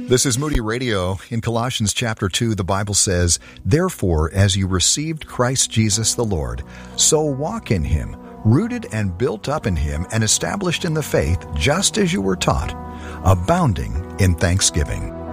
This is Moody Radio. In Colossians chapter 2, the Bible says, "Therefore, as you received Christ Jesus the Lord, so walk in him, rooted and built up in him and established in the faith, just as you were taught, abounding in thanksgiving."